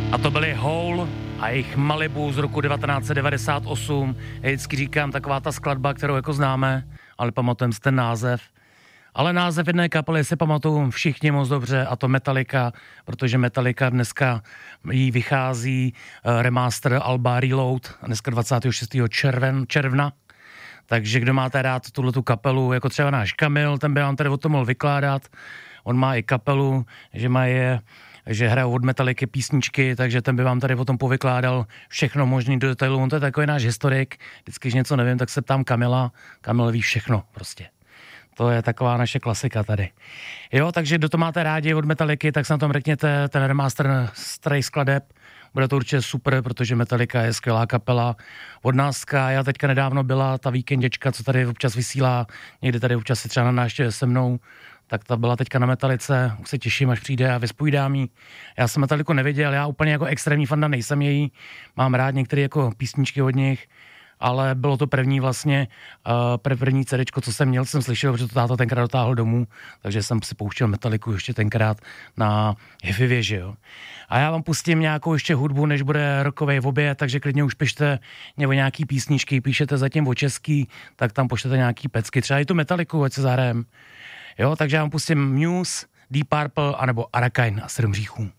A to byly Hole a jejich Malibu z roku 1998. Já vždycky říkám, taková ta skladba, kterou jako známe, ale pamatujeme si ten název. Ale název jedné kapely si pamatují všichni moc dobře, a to Metallica, protože Metallica dneska jí vychází remaster alba Reload, dneska 26. června. Takže kdo máte rád tuhletu kapelu, jako třeba náš Kamil, ten by vám tady o tom mohl vykládat. On má i kapelu, že hrajou od Metalliky písničky, takže ten by vám tady o tom povykládal všechno možný do detailu. On to je takový náš historik, vždycky, když něco nevím, tak se ptám Kamila. Kamil ví všechno prostě. To je taková naše klasika tady. Jo, takže kdo to máte rádi od Metalliky, tak se na tom řekněte ten remaster starých skladeb. Bude to určitě super, protože Metallica je skvělá kapela. Od nás já teďka nedávno byla ta víkenděčka, co tady občas vysílá, někdy tady občas si třeba na návštěvě se mnou, tak ta byla teďka na Metalice, už se těším, až přijde a vyspovídám jí. Já jsem Metaliku neviděl, já úplně jako extrémní fanda nejsem její, mám rád některé jako písničky od nich, ale bylo to první vlastně, první CDčko, co jsem měl, jsem slyšel, protože to táta tenkrát dotáhl domů, takže jsem si pouštěl Metaliku ještě tenkrát na Hi-Fi věži, jo. A já vám pustím nějakou ještě hudbu, než bude rokovej oběd, takže klidně už pište nebo nějaký písničky, píšete zatím o český, tak tam pošlete nějaký pecky, třeba i tu Metaliku, ať se zahrajem. Jo, takže já vám pustím Muse, Deep Purple, anebo Arakain a 7 hříchů.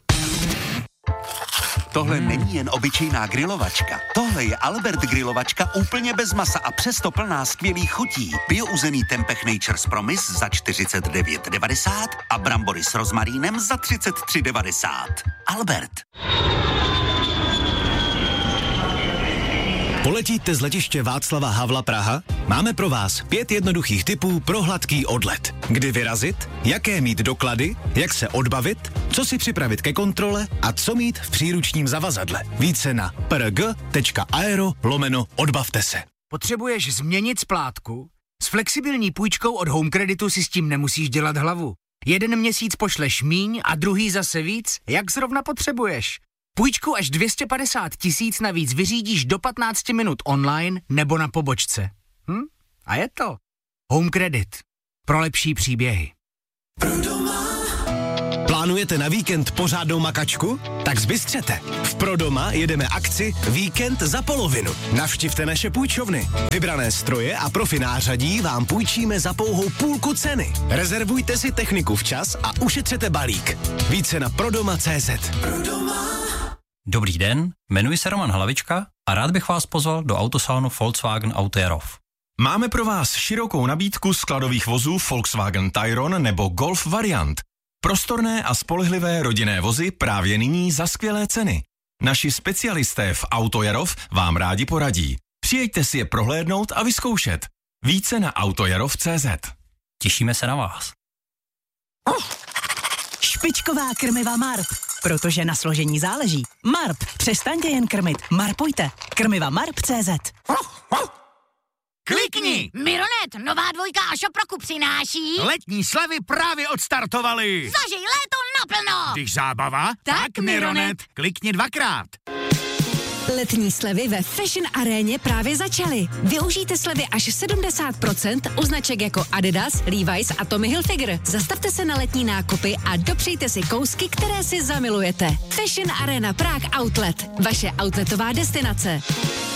Tohle není jen obyčejná grilovačka. Tohle je Albert grilovačka úplně bez masa a přesto plná skvělých chutí. Biouzený Tempeh Nature's Promise za 49,90 a brambory s rozmarínem za 33,90. Albert. Poletíte z letiště Václava Havla Praha? Máme pro vás 5 jednoduchých tipů pro hladký odlet. Kdy vyrazit, jaké mít doklady, jak se odbavit, co si připravit ke kontrole a co mít v příručním zavazadle. Více na prg.aero/odbavte se. Potřebuješ změnit splátku? S flexibilní půjčkou od Home Creditu si s tím nemusíš dělat hlavu. Jeden měsíc pošleš míň a druhý zase víc, jak zrovna potřebuješ. Půjčku až 250 000 navíc vyřídíš do 15 minut online nebo na pobočce. A je to Home Credit. Pro lepší příběhy. Plánujete na víkend pořádnou makačku? Tak zbystřete. V Prodoma jedeme akci Víkend za polovinu. Navštivte naše půjčovny. Vybrané stroje a profi nářadí vám půjčíme za pouhou půlku ceny. Rezervujte si techniku včas a ušetřete balík. Více na prodoma.cz. Dobrý den, jmenuji se Roman Hlavička a rád bych vás pozval do autosalonu Volkswagen Auto Jarov. Máme pro vás širokou nabídku skladových vozů Volkswagen Tayron nebo Golf variant. Prostorné a spolehlivé rodinné vozy právě nyní za skvělé ceny. Naši specialisté v Auto Jarov vám rádi poradí. Přijeďte si je prohlédnout a vyzkoušet. Více na autojarov.cz. Těšíme se na vás. Špičková krmiva Marp, protože na složení záleží. Marp, přestaňte jen krmit, marpujte. Krmiva Marp.cz. Klikni! Mironet, nová dvojka a Šoproku přináší... Letní slevy právě odstartovaly. Zažij léto naplno! Když zábava, tak Mironet. Klikni 2krát. Letní slevy ve Fashion Aréně právě začaly. Využijte slevy až 70% u značek jako Adidas, Levi's a Tommy Hilfiger. Zastavte se na letní nákupy a dopřejte si kousky, které si zamilujete. Fashion Arena Prague Outlet. Vaše outletová destinace.